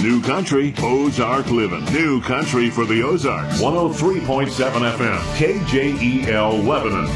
New Country, Ozark Living. New Country for the Ozarks. 103.7 FM, KJEL Lebanon.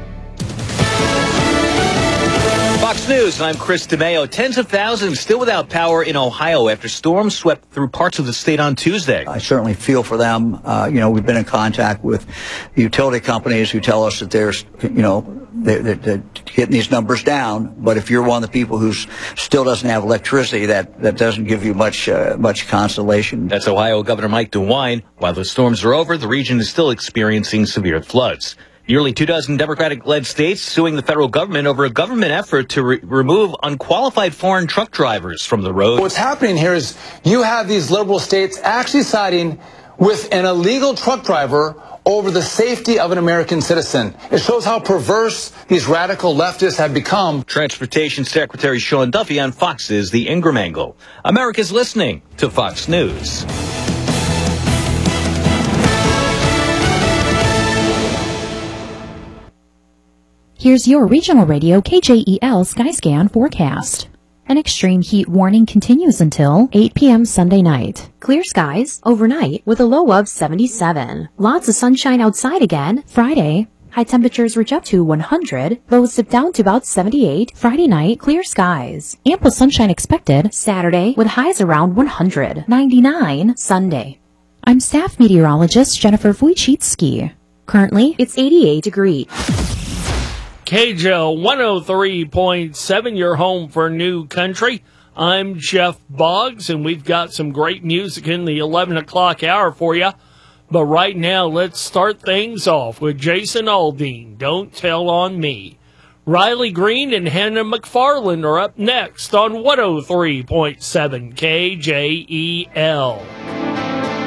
Fox News, I'm Chris DeMeo. Tens of thousands still without power in Ohio after storms swept through parts of the state on Tuesday. I certainly feel for them. We've been in contact with the utility companies who tell us that there's, they're getting these numbers down. But if you're one of the people who still doesn't have electricity, that doesn't give you much consolation. That's Ohio Governor Mike DeWine. While the storms are over, the region is still experiencing severe floods. Nearly 24 Democratic-led states suing the federal government over a government effort to remove unqualified foreign truck drivers from the road. What's happening here is you have these liberal states actually siding with an illegal truck driver over the safety of an American citizen. It shows how perverse these radical leftists have become. Transportation Secretary Sean Duffy on Fox's The Ingram Angle. America's listening to Fox News. Here's your regional radio KJEL Skyscan forecast. An extreme heat warning continues until 8 p.m. Sunday night. Clear skies overnight with a low of 77. Lots of sunshine outside again Friday. High temperatures reach up to 100. Lows dip down to about 78. Friday night, clear skies. Ample sunshine expected Saturday with highs around 100. 99 Sunday. I'm staff meteorologist Jennifer Wojcicki. Currently, it's 88 degrees. KJL 103.7, your home for New Country. I'm Jeff Boggs, and we've got some great music in the 11 o'clock hour for you. But right now, let's start things off with Jason Aldean, Don't Tell on Me. Riley Green and Hannah McFarland are up next on 103.7 KJEL.